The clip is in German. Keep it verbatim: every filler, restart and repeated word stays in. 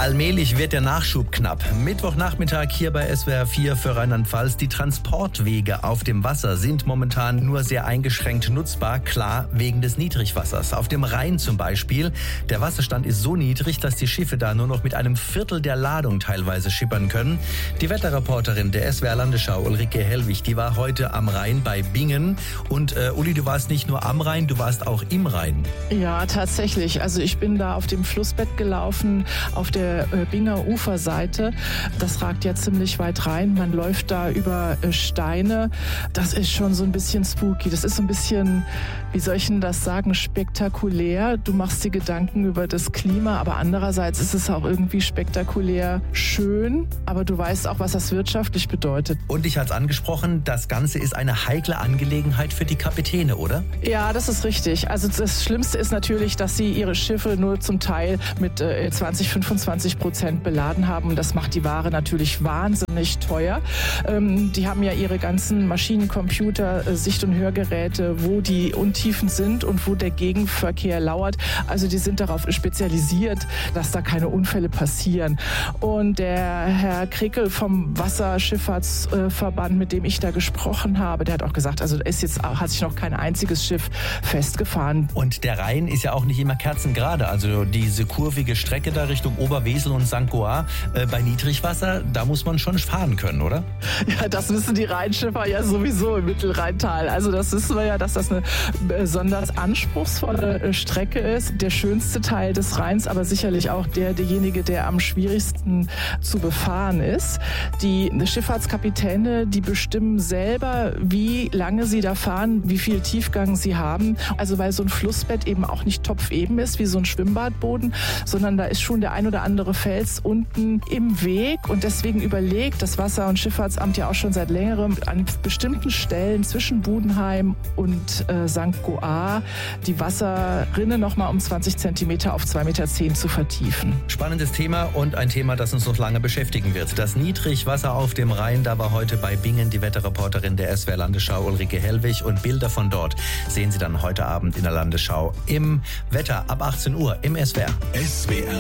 Allmählich wird der Nachschub knapp. Mittwochnachmittag hier bei S W R vier für Rheinland-Pfalz. Die Transportwege auf dem Wasser sind momentan nur sehr eingeschränkt nutzbar, klar wegen des Niedrigwassers. Auf dem Rhein zum Beispiel. Der Wasserstand ist so niedrig, dass die Schiffe da nur noch mit einem Viertel der Ladung teilweise schippern können. Die Wetterreporterin der S W R Landesschau, Ulrike Hellwig, die war heute am Rhein bei Bingen. Und äh, Uli, du warst nicht nur am Rhein, du warst auch im Rhein. Ja, tatsächlich. Also ich bin da auf dem Flussbett gelaufen, auf der äh, Binger Uferseite. Das ragt ja ziemlich weit rein. Man läuft da über äh, Steine. Das ist schon so ein bisschen spooky. Das ist so ein bisschen, wie soll ich denn das sagen, spektakulär. Du machst dir Gedanken über das Klima, aber andererseits ist es auch irgendwie spektakulär schön. Aber du weißt auch, was das wirtschaftlich bedeutet. Und dich hat's angesprochen, das Ganze ist eine heikle Angelegenheit für die Kapitäne, oder? Ja, das ist richtig. Also das Schlimmste ist natürlich, dass sie ihre Schiffe nur zum Teil mit äh, zwanzig, fünfundzwanzig Prozent beladen haben. Und das macht die Ware natürlich wahnsinnig teuer. Ähm, die haben ja ihre ganzen Maschinen, Computer, äh, Sicht- und Hörgeräte, wo die Untiefen sind und wo der Gegenverkehr lauert. Also die sind darauf spezialisiert, dass da keine Unfälle passieren. Und der Herr Krickel vom Wasserschifffahrtsverband, mit dem ich da gesprochen habe, der hat auch gesagt, also ist jetzt, hat sich noch kein einziges Schiff festgefahren. Und der Rhein ist ja auch nicht immer kerzengerade. Also diese kurvige Strecke da Richtung Oberwesel und Sankt Goar äh, bei Niedrigwasser, da muss man schon fahren können, oder? Ja, das wissen die Rheinschiffer ja sowieso im Mittelrheintal. Also das wissen wir ja, dass das eine besonders anspruchsvolle Strecke ist. Der schönste Teil des Rheins, aber sicherlich auch der, derjenige, der am schwierigsten zu befahren ist. Die Schifffahrtskapitäne, die bestimmen selber, wie lange sie da fahren, wie viel Tiefgang sie haben. Also weil so ein Flussbett eben auch nicht topfeben ist, wie so ein Schwimmbadboden, sondern da ist schon der ein oder andere Fels unten im Weg. Und deswegen überlegt das Wasser- und Schifffahrtsamt ja auch schon seit längerem an bestimmten Stellen zwischen Budenheim und äh, Sankt Goar die Wasserrinne nochmal um zwanzig Zentimeter auf zwei Meter zehn zu vertiefen. Spannendes Thema und ein Thema, das uns noch lange beschäftigen wird. Das Niedrigwasser auf dem Rhein, da war heute bei Bingen die Wetterreporterin der S W R Landesschau Ulrike Hellwig. Und Bilder von dort sehen Sie dann heute Abend in der Landesschau im Wetter ab achtzehn Uhr im S W R. S W R